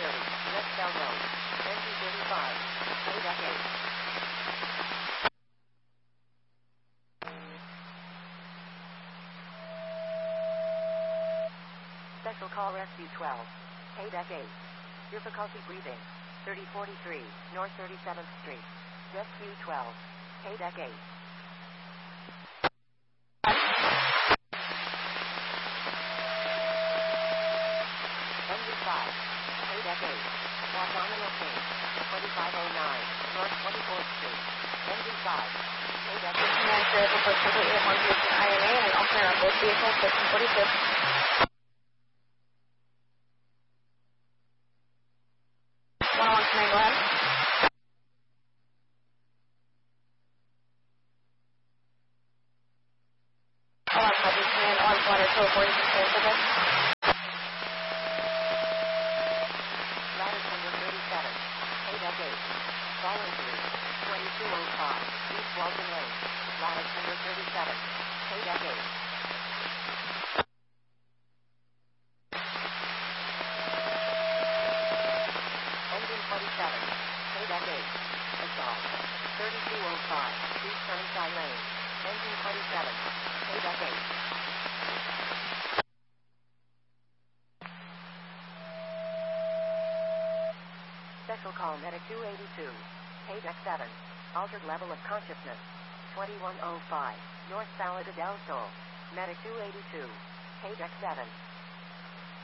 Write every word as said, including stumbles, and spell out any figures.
thirty, Red Cell Road, N G thirty-five, Paydeck eight. Special call Rescue twelve, Paydeck eight. Difficulty breathing, thirty forty-three, North thirty-seventh Street. Rescue twelve, Paydeck eight. Engine five, Paydeck eight. Abdominal pain, twenty-five oh nine, North twenty-fourth Street. Engine five, Paydeck eight. Command zero for approximately eight one Houston I N A and an alternate on both vehicles, fifteen forty-six. one oh one command, go ahead. Hold on, copy. Command on water, two oh four, you can stay with us. Ladder number thirty-seven, Paydeck eight. Fallen through, twenty-two oh five, East Walton Lane. Ladder number thirty-seven, Paydeck eight. Engine twenty-seven, Paydeck eight. Assault, thirty-two oh five, East Burnside Lane. Engine twenty-seven, Paydeck eight. Special call Medic two eighty-two, Paydeck seven. Altered level of consciousness, twenty-one oh five, North Salida del Sol. Medic two eighty-two, Paydeck seven.